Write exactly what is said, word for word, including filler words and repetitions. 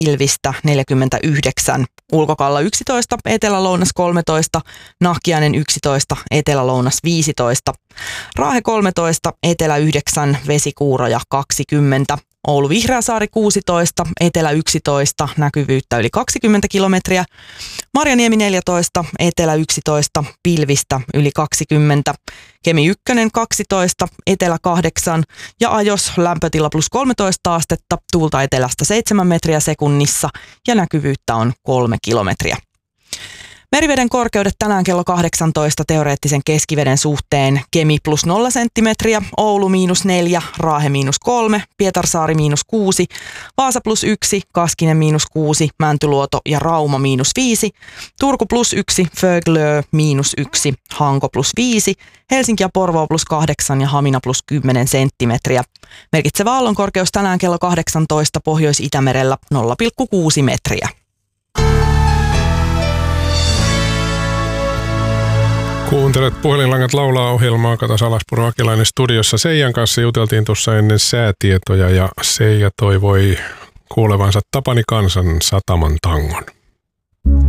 pilvistä neljäkymmentäyhdeksän, Ulkokalla yksitoista, Etelä-Lounas kolmetoista, Nahkiainen yksitoista, Etelä-Lounas viisitoista, Raahe kolmetoista, Etelä yhdeksän, Vesikuuroja kaksikymmentä, Oulu Vihreäsaari kuusitoista, Etelä yksitoista, näkyvyyttä yli kaksikymmentä kilometriä, Marjaniemi neljätoista, Etelä yksitoista, pilvistä yli kaksikymmentä, Kemi yksi kaksitoista, Etelä kahdeksan ja Ajos lämpötila plus kolmetoista astetta, tuulta etelästä seitsemän metriä sekunnissa ja näkyvyyttä on kolme kilometriä. Meriveden korkeudet tänään kello kahdeksantoista teoreettisen keskiveden suhteen: Kemi plus nolla senttimetriä, Oulu miinus neljä, Raahe miinus kolme, Pietarsaari miinus kuusi, Vaasa plus yksi, Kaskinen miinus kuusi, Mäntyluoto ja Rauma miinus viisi, Turku plus yksi, Föglö miinus yksi, Hanko plus viisi, Helsinki ja Porvoo plus kahdeksan ja Hamina plus kymmenen senttimetriä. Merkitsevä aallonkorkeus tänään kello kahdeksantoista Pohjois-Itämerellä nolla pilkku kuusi metriä. Kuuntelet Puhelinlangat laulaa -ohjelmaa. Kata Salaspuro Akilainen studiossa. Seijan kanssa juteltiin tuossa ennen säätietoja ja Seija toivoi kuulevansa Tapani Kansan Sataman tangon.